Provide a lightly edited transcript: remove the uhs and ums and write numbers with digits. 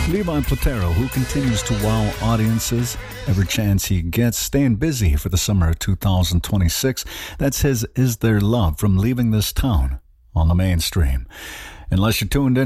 Levi Platero, who continues to wow audiences every chance he gets, staying busy for the summer of 2026. That's his Is There Love from Leaving This Town on the mainstream. Unless you're tuned in